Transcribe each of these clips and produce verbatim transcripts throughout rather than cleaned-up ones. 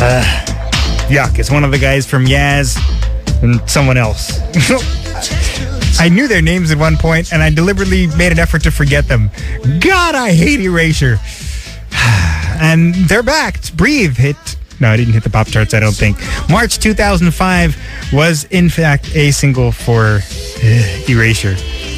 Uh, yuck. It's one of the guys from Yaz and someone else. I knew their names at one point, and I deliberately made an effort to forget them. God, I hate Erasure. And they're back. Breathe hit. No, I didn't hit the pop charts, I don't think. March two thousand five was, in fact, a single for uh, Erasure.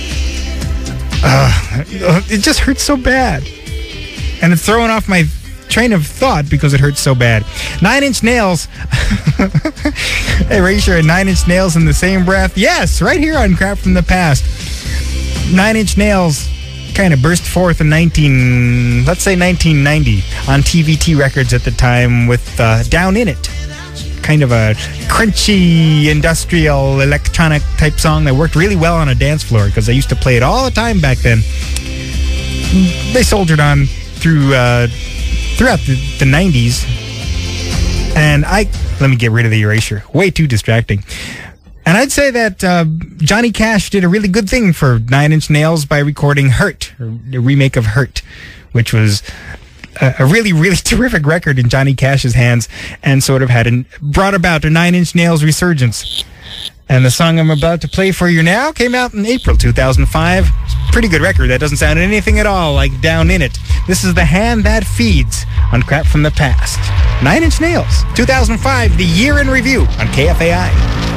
Uh, it just hurts so bad. And it's throwing off my train of thought because it hurts so bad. Nine Inch Nails. Erasure and Nine Inch Nails in the same breath. Yes, right here on Crap from the Past. Nine Inch Nails kind of burst forth in nineteen, let's say nineteen ninety on T V T Records at the time with uh, Down In It. Kind of a crunchy, industrial, electronic type song that worked really well on a dance floor because I used to play it all the time back then. They soldiered on through uh, throughout the, the nineties. And I, let me get rid of the Erasure. Way too distracting. And I'd say that uh, Johnny Cash did a really good thing for Nine Inch Nails by recording Hurt, a remake of Hurt, which was a, a really, really terrific record in Johnny Cash's hands and sort of had an, brought about a Nine Inch Nails resurgence. And the song I'm about to play for you now came out in April two thousand five. Pretty good record. That doesn't sound anything at all like Down In It. This is The Hand That Feeds on Crap from the Past. Nine Inch Nails, two thousand five, the year in review on K F A I.